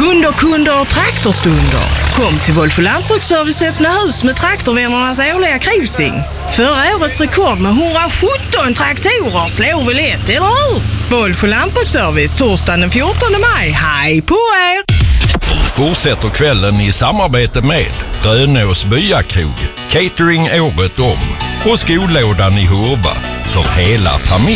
Kunder, traktorstunder. Kom till Wolfo Lantbruksservice öppna hus med traktorvännernas årliga cruising. Förra årets rekord med 117 traktorer slår väl ett, eller hur? Wolfo Lantbruksservice torsdagen den 14 maj. Hej på er! Fortsätter kvällen i samarbete med Rönås Byakrog, catering året om och skolådan i Hurva för hela familjen.